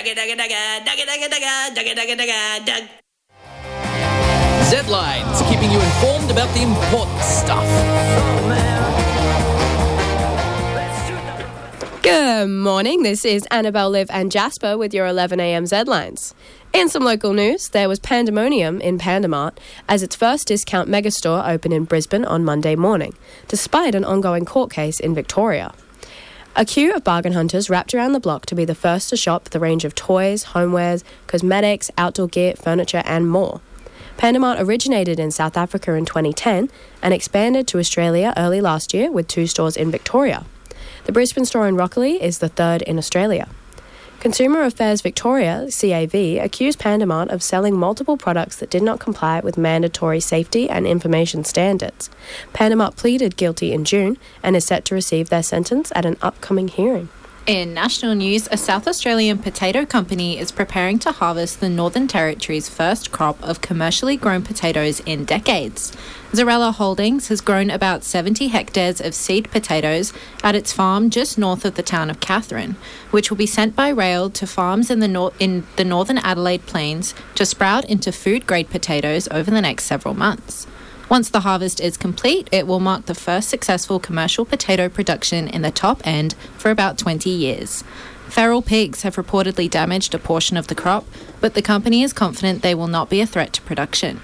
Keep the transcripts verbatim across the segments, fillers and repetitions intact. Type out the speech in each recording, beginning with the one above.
Z-Lines, keeping you informed about the important stuff. Good morning, this is Annabelle, Liv and Jasper with your eleven a.m. Z-Lines. In some local news, there was pandemonium in Pandamart as its first discount megastore opened in Brisbane on Monday morning, despite an ongoing court case in Victoria. A queue of bargain hunters wrapped around the block to be the first to shop the range of toys, homewares, cosmetics, outdoor gear, furniture and more. Pandamart originated in South Africa in twenty ten and expanded to Australia early last year with two stores in Victoria. The Brisbane store in Rockley is the third in Australia. Consumer Affairs Victoria, C A V, accused Pandamart of selling multiple products that did not comply with mandatory safety and information standards. Pandamart pleaded guilty in June and is set to receive their sentence at an upcoming hearing. In national news, a South Australian potato company is preparing to harvest the Northern Territory's first crop of commercially grown potatoes in decades. Zarella Holdings has grown about seventy hectares of seed potatoes at its farm just north of the town of Katherine, which will be sent by rail to farms in the, nor- in the northern Adelaide Plains to sprout into food-grade potatoes over the next several months. Once the harvest is complete, it will mark the first successful commercial potato production in the top end for about twenty years. Feral pigs have reportedly damaged a portion of the crop, but the company is confident they will not be a threat to production.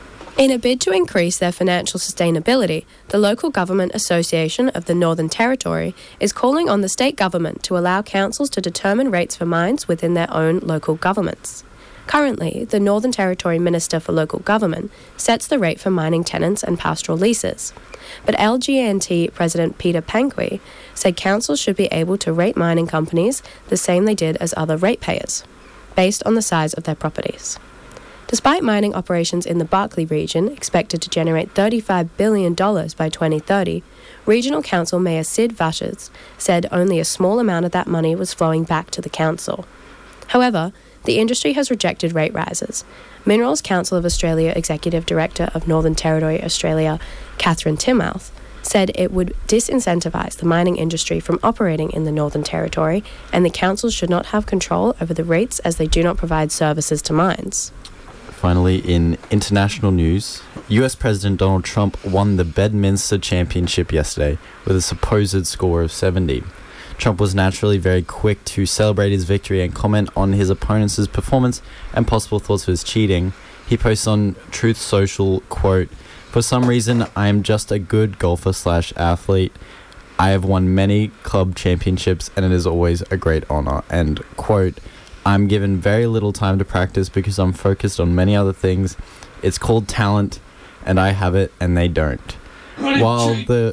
In a bid to increase their financial sustainability, the Local Government Association of the Northern Territory is calling on the state government to allow councils to determine rates for mines within their own local governments. Currently, the Northern Territory Minister for Local Government sets the rate for mining tenants and pastoral leases. But L G N T President Peter Panqui said councils should be able to rate mining companies the same they did as other ratepayers, based on the size of their properties. Despite mining operations in the Barkly region expected to generate thirty-five billion dollars by twenty thirty, Regional Council Mayor Sid Vachers said only a small amount of that money was flowing back to the council. However, the industry has rejected rate rises. Minerals Council of Australia Executive Director of Northern Territory Australia, Catherine Timouth, said it would disincentivise the mining industry from operating in the Northern Territory, and the councils should not have control over the rates as they do not provide services to mines. Finally, in international news, U S President Donald Trump won the Bedminster Championship yesterday with a supposed score of seventy. Trump was naturally very quick to celebrate his victory and comment on his opponent's performance and possible thoughts of his cheating. He posts on Truth Social, quote, "For some reason, I am just a good golfer slash athlete. I have won many club championships and it is always a great honour," and quote, "I'm given very little time to practice because I'm focused on many other things. It's called talent and I have it and they don't." While the...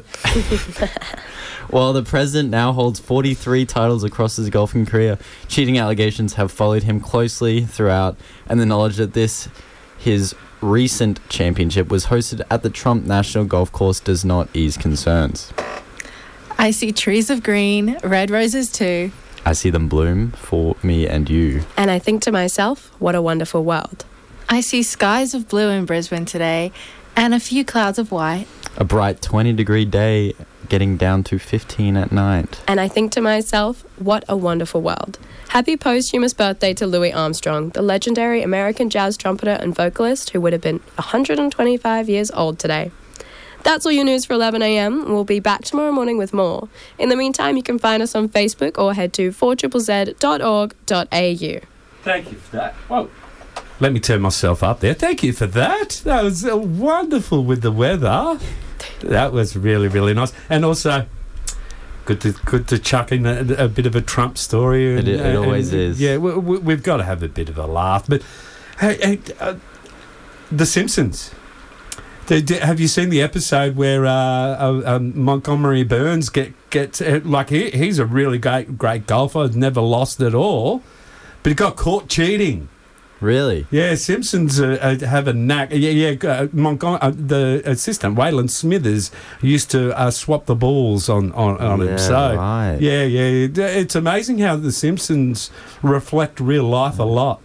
While the president now holds forty-three titles across his golfing career, cheating allegations have followed him closely throughout, and the knowledge that this, his recent championship, was hosted at the Trump National Golf Course does not ease concerns. I see trees of green, red roses too. I see them bloom for me and you. And I think to myself, what a wonderful world. I see skies of blue in Brisbane today, and a few clouds of white. A bright twenty-degree day, getting down to fifteen at night. And I think to myself, what a wonderful world. Happy posthumous birthday to Louis Armstrong, the legendary American jazz trumpeter and vocalist who would have been one hundred twenty-five years old today. That's all your news for eleven a.m. We'll be back tomorrow morning with more. In the meantime, you can find us on Facebook or head to four z z z dot org dot a u. Thank you for that. Whoa. Let me turn myself up there. Thank you for that. That was uh, wonderful with the weather. That was really, really nice. And also, good to good to chuck in a, a bit of a Trump story. And, it, it always and, is. Yeah, we, we, we've got to have a bit of a laugh. But hey, hey uh, The Simpsons. Did, did, have you seen the episode where uh, uh, um, Montgomery Burns get gets uh, like he, he's a really great great golfer, never lost at all, but he got caught cheating. Really? Yeah, Simpsons uh, uh, have a knack. Yeah, yeah. Uh, Montgomery, uh, the assistant Waylon Smithers used to uh, swap the balls on on, on yeah, him. So right. yeah, yeah. It's amazing how the Simpsons reflect real life a lot.